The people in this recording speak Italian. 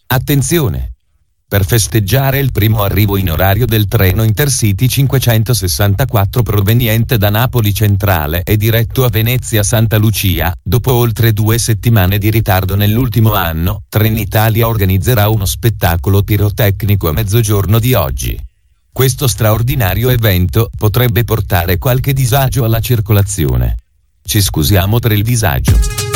Attenzione! Per festeggiare il primo arrivo in orario del treno Intercity 564 proveniente da Napoli Centrale e diretto a Venezia Santa Lucia, dopo oltre 2 settimane di ritardo nell'ultimo anno, Trenitalia organizzerà uno spettacolo pirotecnico a mezzogiorno di oggi. Questo straordinario evento potrebbe portare qualche disagio alla circolazione. Ci scusiamo per il disagio.